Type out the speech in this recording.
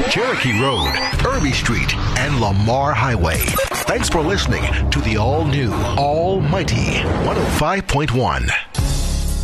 Cherokee Road, Irby Street, and Lamar Highway. Thanks for listening to the all-new, almighty 105.1.